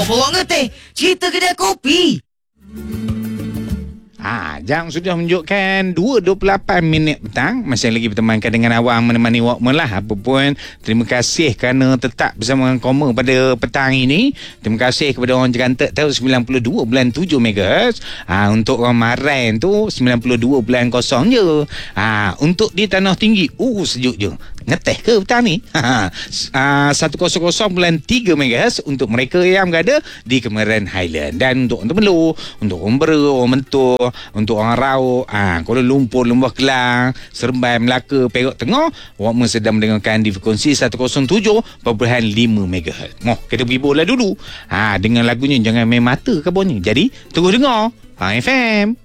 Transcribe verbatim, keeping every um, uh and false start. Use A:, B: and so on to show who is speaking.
A: Bawa-bawa ngeteh. Cerita kedai kopi.
B: Ha, jam sudah menunjukkan dua dua puluh lapan minit petang. Masih lagi bertemankan dengan awang menemani Walkman lah. Apa pun, terima kasih kerana tetap bersama dengan Koma pada petang ini. Terima kasih kepada orang Jerantek tahu sembilan puluh dua perpuluhan tujuh megahertz. Ha, untuk orang Maren tu sembilan puluh dua perpuluhan kosong je. Ha, untuk di Tanah Tinggi, uh sejuk je. Ngeteh ke petang ni? Ha, uh, seratus perpuluhan tiga megahertz untuk mereka yang berada di Kemaran Highland. Dan untuk orang Temerloh, untuk orang Bera, orang Mentor, untuk orang Rauk, ah, Kuala Lumpur, Lembah Kelang, Seremban, Melaka, Perak Tengah, Walkman sedang mendengarkan di frekuensi seratus tujuh perpuluhan lima megahertz. Moh, kita pergi bola dulu. Ha, dengan lagunya Jangan Main Mata kabarnya. Jadi, terus dengar Faham F M.